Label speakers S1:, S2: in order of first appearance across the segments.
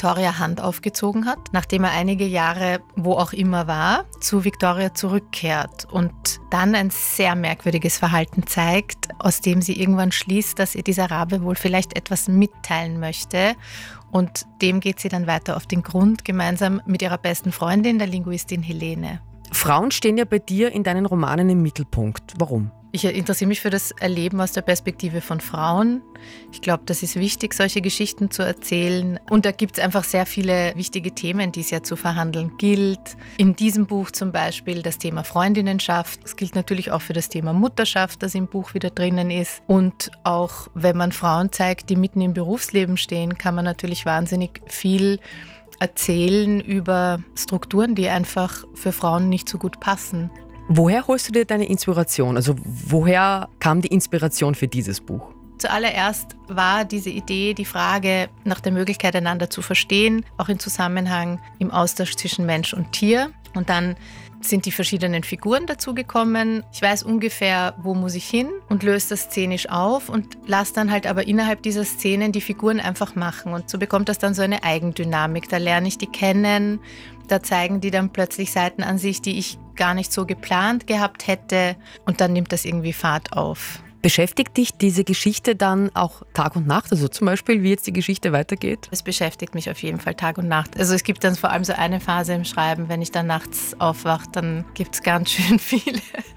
S1: Victoria Hand aufgezogen hat, nachdem er einige Jahre, wo auch immer war, zu Victoria zurückkehrt und dann ein sehr merkwürdiges Verhalten zeigt, aus dem sie irgendwann schließt, dass ihr dieser Rabe wohl vielleicht etwas mitteilen möchte. Und dem geht sie dann weiter auf den Grund, gemeinsam mit ihrer besten Freundin, der Linguistin Helene.
S2: Frauen stehen ja bei dir in deinen Romanen im Mittelpunkt. Warum?
S1: Ich interessiere mich für das Erleben aus der Perspektive von Frauen. Ich glaube, das ist wichtig, solche Geschichten zu erzählen. Und da gibt es einfach sehr viele wichtige Themen, die es ja zu verhandeln gilt. In diesem Buch zum Beispiel das Thema Freundinnenschaft. Es gilt natürlich auch für das Thema Mutterschaft, das im Buch wieder drinnen ist. Und auch wenn man Frauen zeigt, die mitten im Berufsleben stehen, kann man natürlich wahnsinnig viel erzählen über Strukturen, die einfach für Frauen nicht so gut passen.
S2: Woher holst du dir deine Inspiration? Also woher kam die Inspiration für dieses Buch?
S1: Zuallererst war diese Idee, die Frage nach der Möglichkeit, einander zu verstehen, auch im Zusammenhang im Austausch zwischen Mensch und Tier. Und dann sind die verschiedenen Figuren dazugekommen. Ich weiß ungefähr, wo muss ich hin und löse das szenisch auf und lasse dann halt aber innerhalb dieser Szenen die Figuren einfach machen. Und so bekommt das dann so eine Eigendynamik. Da lerne ich die kennen, da zeigen die dann plötzlich Seiten an sich, die ich gar nicht so geplant gehabt hätte. Und dann nimmt das irgendwie Fahrt auf.
S2: Beschäftigt dich diese Geschichte dann auch Tag und Nacht? Also zum Beispiel, wie jetzt die Geschichte weitergeht?
S1: Es beschäftigt mich auf jeden Fall Tag und Nacht. Also es gibt dann vor allem so eine Phase im Schreiben, wenn ich dann nachts aufwache, dann gibt es ganz schön viele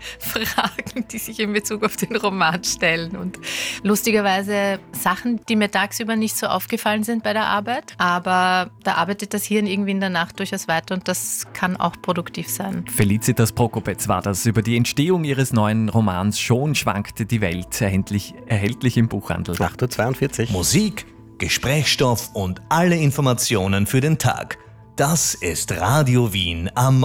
S1: Fragen, die sich in Bezug auf den Roman stellen. Und lustigerweise Sachen, die mir tagsüber nicht so aufgefallen sind bei der Arbeit. Aber da arbeitet das Hirn irgendwie in der Nacht durchaus weiter und das kann auch produktiv sein.
S3: Felicitas Prokopetz war das über die Entstehung ihres neuen Romans Schon schwankte die Welt. Erhältlich im Buchhandel.
S4: 8:42 Uhr.
S5: Musik, Gesprächsstoff und alle Informationen für den Tag. Das ist Radio Wien am